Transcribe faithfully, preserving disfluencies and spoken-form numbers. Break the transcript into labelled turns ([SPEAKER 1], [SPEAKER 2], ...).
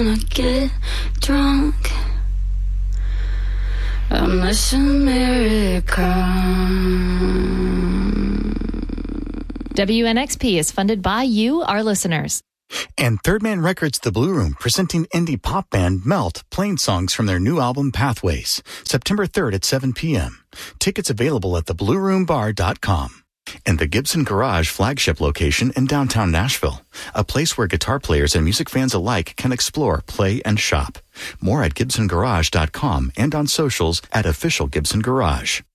[SPEAKER 1] wanna get drunk. I miss America.
[SPEAKER 2] W N X P is funded by you, our listeners.
[SPEAKER 3] And Third Man Records The Blue Room presenting indie pop band Melt playing songs from their new album Pathways, September third at seven p.m. Tickets available at the blue room bar dot com. And the Gibson Garage flagship location in downtown Nashville, a place where guitar players and music fans alike can explore, play, and shop. More at gibson garage dot com and on socials at Official Gibson Garage.